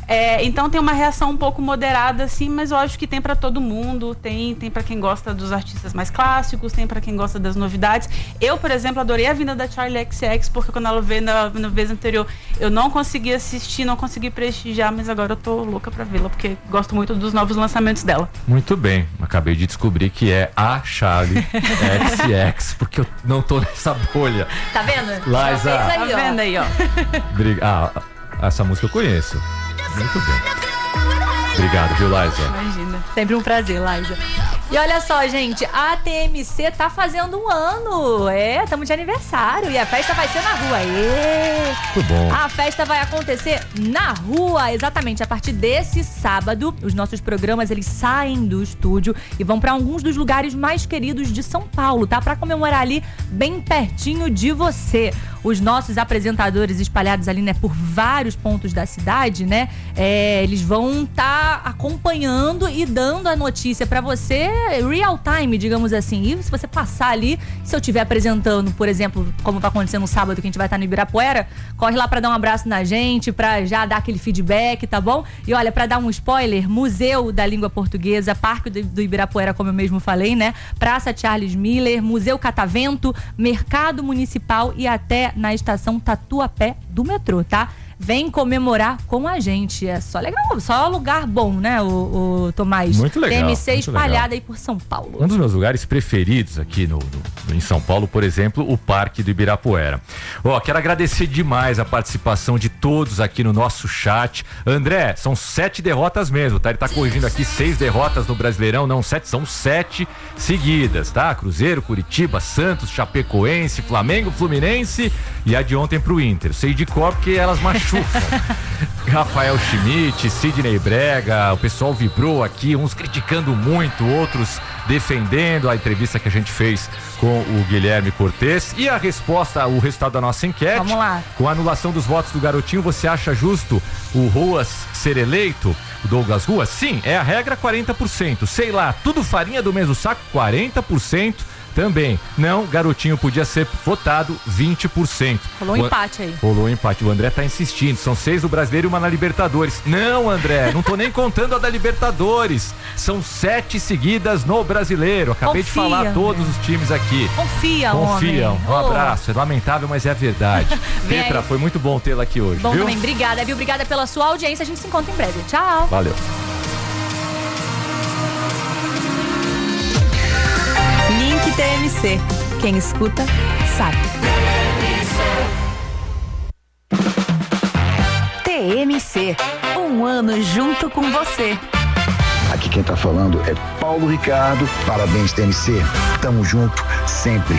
Então tem uma reação um pouco moderada, assim, mas eu acho que tem pra todo mundo. Tem pra quem gosta dos artistas mais clássicos, tem pra quem gosta das novidades. Eu, por exemplo, adorei a vinda da Charli XCX, porque quando ela veio na vez anterior, eu não consegui assistir, não consegui prestigiar, mas agora eu tô louca pra vê-la, porque gosto muito dos novos lançamentos dela. Muito bem, acabei de descobrir que é a Charli XCX, porque eu não tô nessa bolha. Tá vendo? Liza. Tá vendo aí, ó. Essa música eu conheço. Muito bem. Obrigado, viu, Liza? Imagina. Sempre um prazer, Liza. E olha só, gente, a TMC tá fazendo um ano. Estamos de aniversário e a festa vai ser na rua. Muito bom. A festa vai acontecer na rua, exatamente. A partir desse sábado, os nossos programas, eles saem do estúdio e vão pra alguns dos lugares mais queridos de São Paulo, tá? Pra comemorar ali, bem pertinho de você. Os nossos apresentadores espalhados ali, né, por vários pontos da cidade, né? Eles vão estar acompanhando e dando a notícia pra você real time, digamos assim. E se você passar ali, se eu estiver apresentando, por exemplo, como vai acontecer no sábado, que a gente vai estar no Ibirapuera, corre lá pra dar um abraço na gente, pra já dar aquele feedback, tá bom? E olha, pra dar um spoiler, Museu da Língua Portuguesa, Parque do Ibirapuera, como eu mesmo falei, né? Praça Charles Miller, Museu Catavento, Mercado Municipal e até na estação Tatuapé do metrô, tá? Vem comemorar com a gente. É só legal, só lugar bom, né, o Tomás? Muito legal. TMC muito espalhada legal. aí por São Paulo. Um dos meus lugares preferidos aqui em São Paulo, por exemplo, o Parque do Ibirapuera. Quero agradecer demais a participação de todos aqui no nosso chat. André, são 7 derrotas mesmo, tá? Ele tá corrigindo aqui 6 derrotas no Brasileirão, não 7, são 7 seguidas, tá? Cruzeiro, Curitiba, Santos, Chapecoense, Flamengo, Fluminense e a de ontem pro Inter. Sei de cor porque elas machucam. Rafael Schmidt, Sidney Brega, o pessoal vibrou aqui, uns criticando muito, outros defendendo a entrevista que a gente fez com o Guilherme Cortez. E a resposta, o resultado da nossa enquete. Vamos lá. Com a anulação dos votos do Garotinho, você acha justo o Ruas ser eleito? O Douglas Ruas? Sim, é a regra, 40%. Sei lá, tudo farinha do mesmo saco, 40%. Também, não, Garotinho podia ser votado 20%. Rolou um empate aí. Rolou um empate, o André tá insistindo, são 6 do Brasileiro e uma na Libertadores. Não, André, não tô nem contando a da Libertadores. São 7 seguidas no Brasileiro. Acabei de falar André. Todos os times aqui. Confia, Confiam. homem. Um abraço, é lamentável, mas é a verdade. Petra, aí. foi muito bom tê-la aqui hoje, Bom viu? também, obrigada, viu? Obrigada pela sua audiência, a gente se encontra em breve. Tchau. Valeu. Link TMC. Quem escuta, sabe. TMC. Um ano junto com você. Aqui quem tá falando é Paulo Ricardo. Parabéns, TMC. Tamo junto sempre.